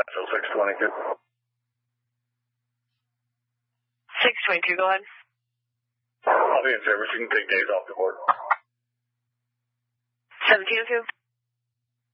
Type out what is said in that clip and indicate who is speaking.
Speaker 1: So 622.
Speaker 2: 622, go ahead.
Speaker 1: I'll be in service. You can take days off the board.
Speaker 2: 1702.